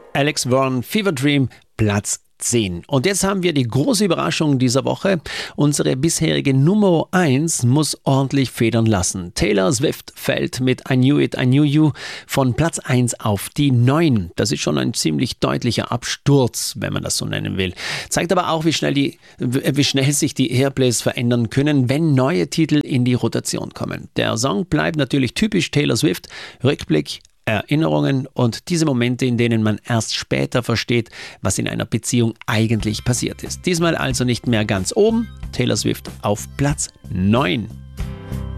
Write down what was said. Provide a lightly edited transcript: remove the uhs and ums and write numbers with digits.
Alex Warren, Fever Dream, Platz 10. Und jetzt haben wir die große Überraschung dieser Woche. Unsere bisherige Nummer 1 muss ordentlich federn lassen. Taylor Swift fällt mit I Knew It, I Knew You von Platz 1 auf die 9. Das ist schon ein ziemlich deutlicher Absturz, wenn man das so nennen will. Zeigt aber auch, wie schnell sich die Airplays verändern können, wenn neue Titel in die Rotation kommen. Der Song bleibt natürlich typisch Taylor Swift. Rückblick, Erinnerungen und diese Momente, in denen man erst später versteht, was in einer Beziehung eigentlich passiert ist. Diesmal also nicht mehr ganz oben, Taylor Swift auf Platz 9.